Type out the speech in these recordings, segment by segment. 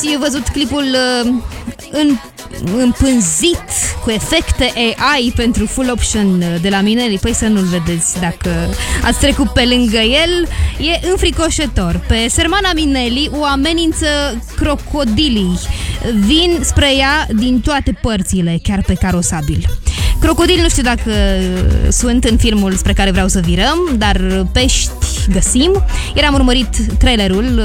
Ați văzut clipul împânzit cu efecte AI pentru full option de la Minelli? Păi să nu-l vedeți dacă ați trecut pe lângă el. E înfricoșător. Pe Sermana Minelli o amenință crocodilii. Vin spre ea din toate părțile, chiar pe carosabil. Crocodili nu știu dacă sunt în filmul spre care vreau să virăm, dar pești găsim. Iar am urmărit trailerul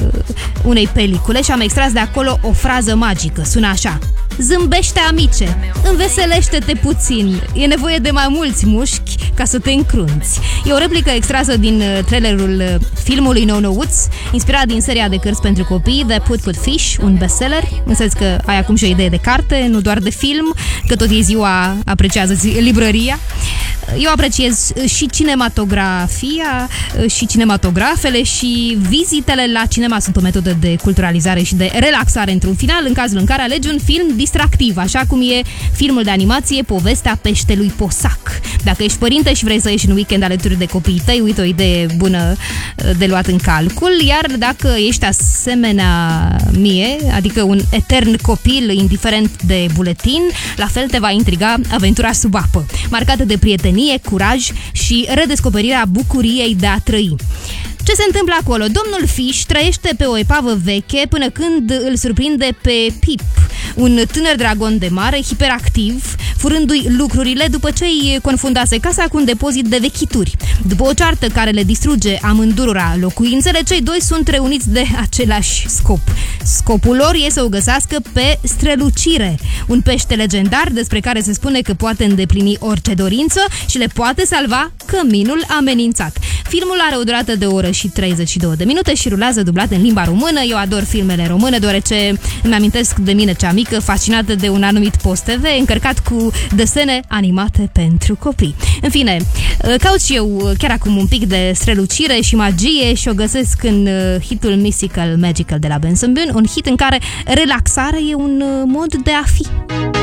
unei pelicule și am extras de acolo o frază magică. Sună așa: zâmbește, amice, înveselește-te puțin, e nevoie de mai mulți mușchi ca să te încrunți. E o replică extrasă din trailerul filmului Nou-Nouț, inspirat din seria de cărți pentru copii The Put Fish, un bestseller. Înțeles că ai acum și o idee de carte, nu doar de film, că tot e ziua, apreciază librăria. Eu apreciez și cinematografia, și cinematografele, și vizitele la cinema sunt o metodă de culturalizare și de relaxare într-un final, în cazul în care alegi un film distractiv, așa cum e filmul de animație Povestea peștelui Posac. Dacă ești părinte și vrei să ieși în weekend alături de copiii tăi, uite o idee bună de luat în calcul. Iar dacă ești asemenea mie, adică un etern copil indiferent de buletin, la fel te va intriga Aventura sub apă, marcată de prietenie, curaj și redescoperirea bucuriei de a trăi. Ce se întâmplă acolo? Domnul Fish trăiește pe o epavă veche până când îl surprinde pe Pip, un tânăr dragon de mare, hiperactiv, furându-i lucrurile după ce îi confundase casa cu un depozit de vechituri. După o ceartă care le distruge amândurora locuințele, cei doi sunt reuniți de același scop. Scopul lor e să o găsească pe Strălucire, un pește legendar despre care se spune că poate îndeplini orice dorință și le poate salva căminul amenințat. Filmul are o durată de o oră și 32 de minute și rulează dublat în limba română. Eu ador filmele române, deoarece îmi amintesc de mine cea mică, fascinată de un anumit post TV încărcat cu desene animate pentru copii. În fine, caut și eu chiar acum un pic de strălucire și magie și o găsesc în hitul Mystical Magical de la Benson Boone, un hit în care relaxarea e un mod de a fi.